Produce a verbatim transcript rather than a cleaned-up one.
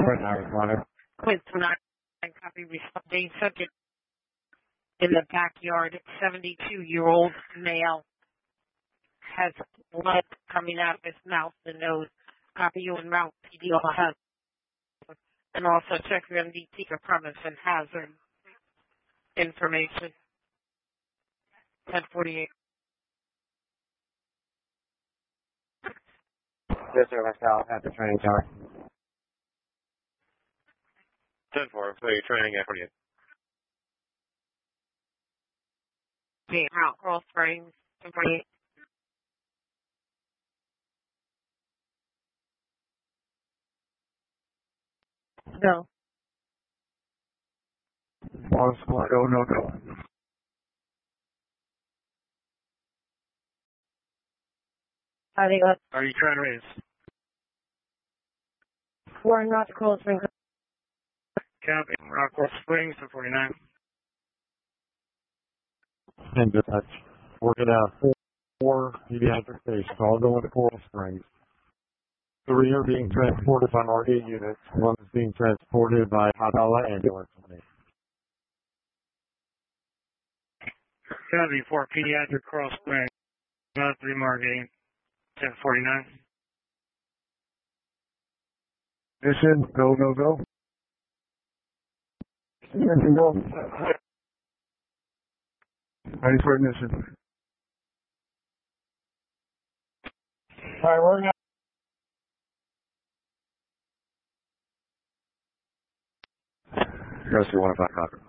Quentin, I responded. Quentin, I copy responding subject in the backyard. seventy-two-year-old male has blood coming out of his mouth and nose. Copy you and route P D O has. And also check your M D T for premise and hazard information. ten forty-eight. Yes, sir, let's go at the training tower. ten four, so you're training at forty-eight. Okay, route Coral Springs, ten forty-eight. No. One squad, oh, no, no. I think that's Are you trying to raise? four not Coral Springs. Copy. Rockwell Springs to forty-nine. And dispatch. Working out four, four pediatric patients, all going to Coral Springs. Three are being transported by R D units. One is being transported by Habala ambulance. Copy. Four pediatric Coral Springs. Not three Margate. ten forty-nine. Mission, go, go, go. Mission, go. Ready for ignition. All right, we're going to go see one of our copies.